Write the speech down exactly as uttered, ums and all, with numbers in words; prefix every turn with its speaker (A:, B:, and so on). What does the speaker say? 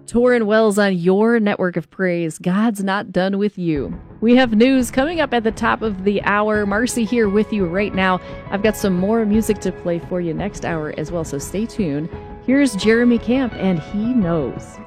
A: Torrin Wells on your network of praise. God's not done with you. We have news coming up at the top of the hour. Marcy here with you right now. I've got some more music to play for you next hour as well, so stay tuned. Here's Jeremy Camp, and He Knows.